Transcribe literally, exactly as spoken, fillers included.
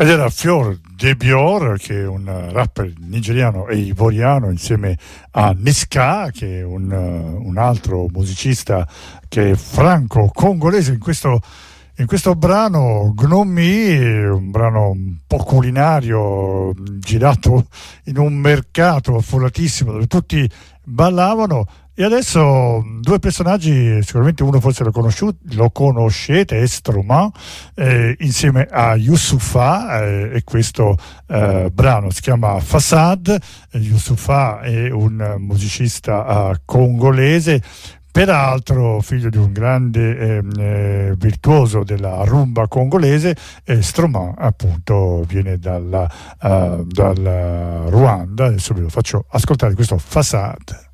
Ed era Fior Debior, che è un rapper nigeriano e ivoriano, insieme a Niska, che è un, un altro musicista che è franco-congolese. In questo, in questo brano Gnomi, un brano un po' culinario, girato in un mercato affollatissimo dove tutti ballavano. E adesso due personaggi, sicuramente uno forse lo, lo conoscete, è Stromae, eh, insieme a Youssoupha, eh, e questo eh, brano si chiama Façade. Youssoupha è un musicista eh, congolese, peraltro figlio di un grande eh, eh, virtuoso della rumba congolese. E Stromae appunto viene dalla, uh, dal Ruanda. Adesso vi lo faccio ascoltare questo Façade.